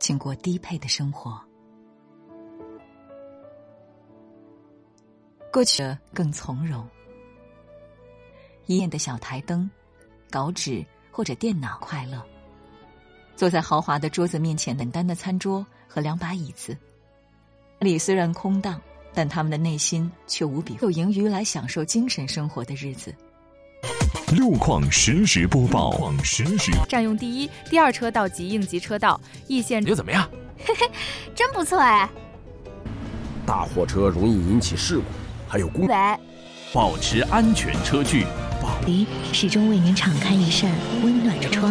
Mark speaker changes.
Speaker 1: 请过低配的生活。过去更从容，一夜的小台灯、稿纸或者电脑快乐，坐在豪华的桌子面前，简单的餐桌和2把椅子，里虽然空荡，但他们的内心却无比有盈余来享受精神生活的日子。
Speaker 2: 路况实时播报，
Speaker 3: 占用第一、第二车道及应急车道，易线
Speaker 4: 觉得怎么样？
Speaker 5: 嘿嘿，真不错哎。
Speaker 6: 大货车容易引起事故，还有
Speaker 4: 保持安全车距，
Speaker 7: 始终为您敞开一扇温暖的窗。